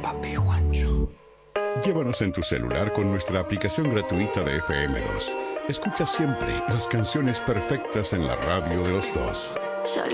Papi Juancho. Llévanos en tu celular con nuestra aplicación gratuita de FM2. Escucha siempre las canciones perfectas en la radio de los dos.